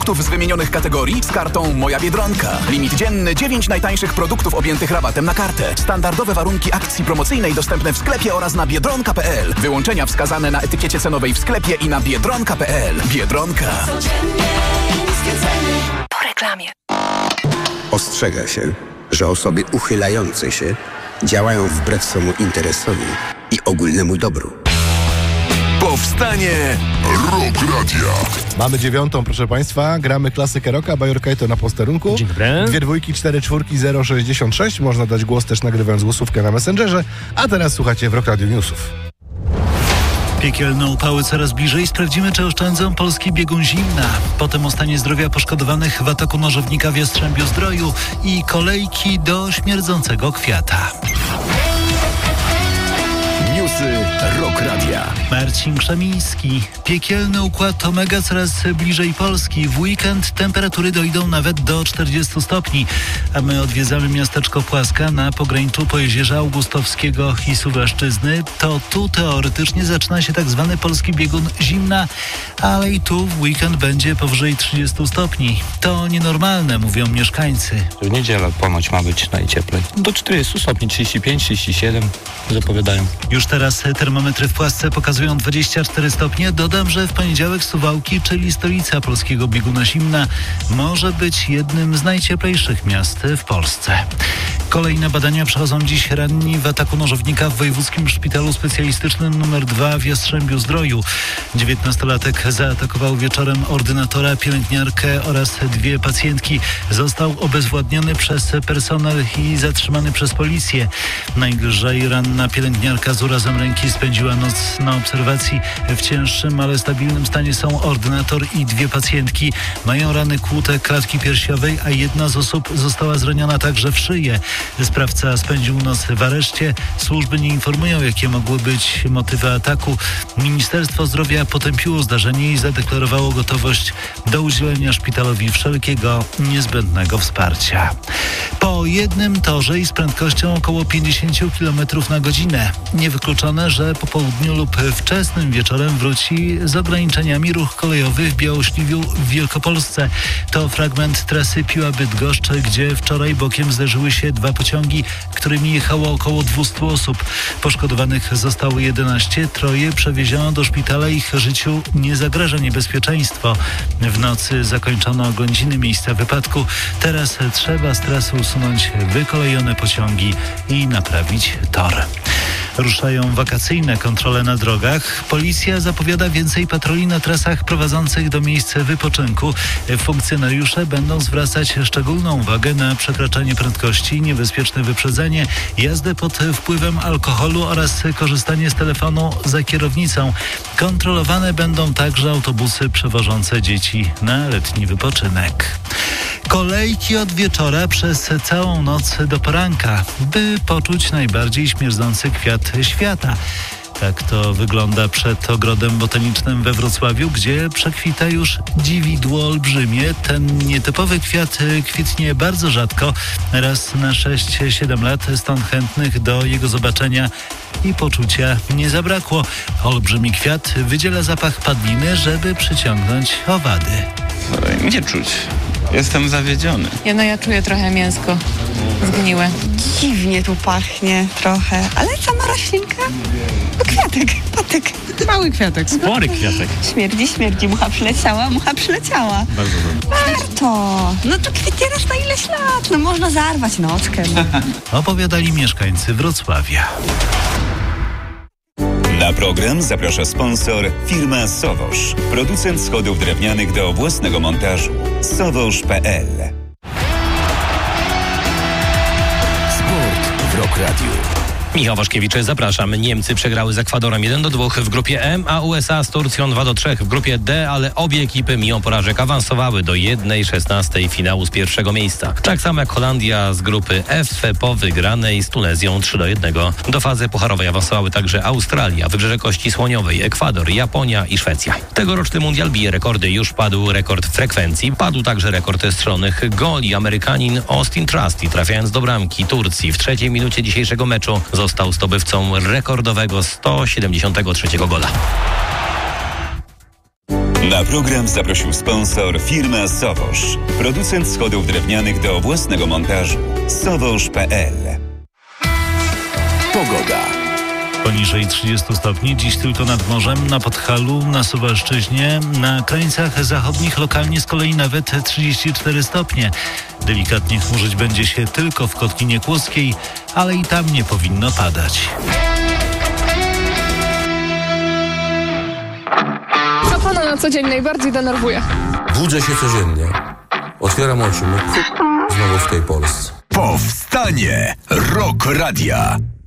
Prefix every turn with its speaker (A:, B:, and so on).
A: produktów z wymienionych kategorii z kartą Moja Biedronka. Limit dzienny 9 najtańszych produktów objętych rabatem na kartę. Standardowe warunki akcji promocyjnej dostępne w sklepie oraz na biedronka.pl. Wyłączenia wskazane na etykiecie cenowej w sklepie i na biedronka.pl. Biedronka.
B: Po reklamie.
C: Ostrzega się, że osoby uchylające się działają wbrew swemu interesowi i ogólnemu dobru.
D: Powstanie Rock Radia.
E: Mamy 9, proszę Państwa. Gramy klasykę rocka, Bajorka i to na posterunku.
F: Dzień dobry.
E: 2 dwójki, 4 czwórki, 066. Można dać głos też nagrywając głosówkę na Messengerze. A teraz słuchacie w Rock Radio Newsów.
G: Piekielne upały coraz bliżej. Sprawdzimy, czy oszczędzą polski biegun zimna. Potem o stanie zdrowia poszkodowanych w ataku nożownika w Jastrzębiu-Zdroju i kolejki do śmierdzącego kwiata.
D: Newsy Rock Radia.
G: Marcin Krzemiński. Piekielny układ Omega coraz bliżej Polski. W weekend temperatury dojdą nawet do 40 stopni. A my odwiedzamy miasteczko Płaska na pograniczu Pojezierza Augustowskiego i Suwałczyzny. To tu teoretycznie zaczyna się tak zwany polski biegun zimna, ale i tu w weekend będzie powyżej 30 stopni. To nienormalne, mówią mieszkańcy.
H: W niedzielę ponoć ma być najcieplej. Do 40 stopni, 35, 37 zapowiadają.
G: Już teraz termometry w Płasce pokazują 24 stopnie. Dodam, że w poniedziałek Suwałki, czyli stolica polskiego bieguna zimna, może być jednym z najcieplejszych miast w Polsce. Kolejne badania przechodzą dziś ranni w ataku nożownika w Wojewódzkim Szpitalu Specjalistycznym nr 2 w Jastrzębiu-Zdroju. 19-latek zaatakował wieczorem ordynatora, pielęgniarkę oraz 2 pacjentki. Został obezwładniony przez personel i zatrzymany przez policję. Najlżej ranna pielęgniarka z urazem ręki spędziła noc na obserwacji. W cięższym, ale stabilnym stanie są ordynator i 2 pacjentki. Mają rany kłute klatki piersiowej, a jedna z osób została zraniona także w szyję. Sprawca spędził noc w areszcie. Służby nie informują, jakie mogły być motywy ataku. Ministerstwo Zdrowia potępiło zdarzenie i zadeklarowało gotowość do udzielenia szpitalowi wszelkiego niezbędnego wsparcia. Po jednym torze i z prędkością około 50 km na godzinę. Niewykluczone, że po południu lub wczesnym wieczorem wróci z ograniczeniami ruch kolejowy w Białośliwiu w Wielkopolsce. To fragment trasy Piła-Bydgoszcz, gdzie wczoraj bokiem zderzyły się 2 pociągi, którymi jechało około 200 osób. Poszkodowanych zostało 11, 3 przewieziono do szpitala, ich życiu nie zagraża niebezpieczeństwo. W nocy zakończono oględziny miejsca wypadku. Teraz trzeba z trasy usunąć wykolejone pociągi i naprawić tor. Ruszają wakacyjne kontrole na drogach. Policja zapowiada więcej patroli na trasach prowadzących do miejsc wypoczynku. Funkcjonariusze będą zwracać szczególną uwagę na przekraczanie prędkości, niebezpieczne wyprzedzenie, jazdę pod wpływem alkoholu oraz korzystanie z telefonu za kierownicą. Kontrolowane będą także autobusy przewożące dzieci na letni wypoczynek. Kolejki od wieczora przez całą noc do poranka, by poczuć najbardziej śmierdzący kwiat świata. Tak to wygląda przed ogrodem botanicznym we Wrocławiu, gdzie przekwita już dziwidło olbrzymie. Ten nietypowy kwiat kwitnie bardzo rzadko, raz na 6-7 lat, stąd chętnych do jego zobaczenia i poczucia nie zabrakło. Olbrzymi kwiat wydziela zapach padliny, żeby przyciągnąć owady.
I: Nie czuć. Jestem zawiedziony.
B: Ja czuję trochę mięsko zgniłe.
J: Dziwnie tu pachnie trochę, ale sama roślinka? No kwiatek, patyk.
B: Mały kwiatek.
F: Spory kwiatek.
J: Śmierdzi, mucha przyleciała.
F: Bardzo dobrze.
J: Warto. No to kwitnie raz na ileś lat. No można zarwać nockę. No.
G: Opowiadali mieszkańcy Wrocławia.
K: Na program zaprasza sponsor firma Sowosz, producent schodów drewnianych do własnego montażu. Sowosz.pl.
D: Sport w Rock Radiu.
F: Michał Waszkiewicz, zapraszam. Niemcy przegrały z Ekwadorem 1-2 w grupie M, a USA z Turcją 2-3 w grupie D, ale obie ekipy mimo porażek awansowały do 1/16 finału z pierwszego miejsca. Tak samo jak Holandia z grupy F po wygranej z Tunezją 3-1. Do fazy pucharowej awansowały także Australia, Wybrzeże Kości Słoniowej, Ekwador, Japonia i Szwecja. Tegoroczny mundial bije rekordy. Już padł rekord frekwencji, padł także rekord strzelonych goli. Amerykanin Austin Trusty, trafiając do bramki Turcji w 3. minucie dzisiejszego meczu, został zdobywcą rekordowego 173 gola.
K: Na program zaprosił sponsor firma Sowosz. Producent schodów drewnianych do własnego montażu. Sowosz.pl.
D: Pogoda.
G: Poniżej 30 stopni, dziś tylko nad morzem, na Podhalu, na Suwalszczyźnie, na krańcach zachodnich lokalnie z kolei nawet 34 stopnie. Delikatnie chmurzyć będzie się tylko w Kotlinie Kłodzkiej, ale i tam nie powinno padać.
L: Co pana na co dzień najbardziej denerwuje?
M: Budzę się codziennie, otwieram oczy, znowu w tej Polsce.
D: Powstanie Rock Radia.